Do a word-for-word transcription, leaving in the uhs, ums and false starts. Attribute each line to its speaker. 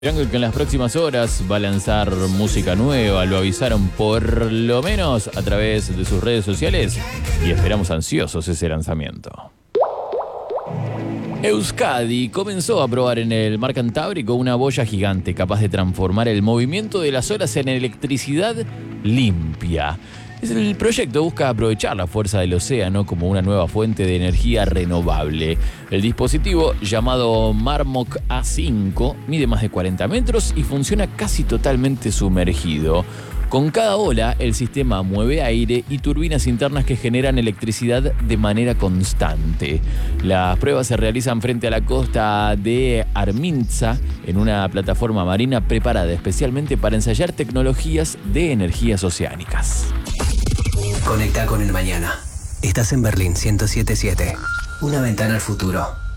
Speaker 1: Jungle, que en las próximas horas va a lanzar música nueva, lo avisaron por lo menos a través de sus redes sociales y esperamos ansiosos ese lanzamiento. Euskadi comenzó a probar en el mar Cantábrico una boya gigante capaz de transformar el movimiento de las olas en electricidad limpia. El proyecto busca aprovechar la fuerza del océano como una nueva fuente de energía renovable. El dispositivo, llamado Marmok A cinco, mide más de cuarenta metros y funciona casi totalmente sumergido. Con cada ola, el sistema mueve aire y turbinas internas que generan electricidad de manera constante. Las pruebas se realizan frente a la costa de Armintza, en una plataforma marina preparada especialmente para ensayar tecnologías de energías oceánicas.
Speaker 2: Conecta con el mañana. Estás en Berlín ciento siete punto siete. Una ventana al futuro.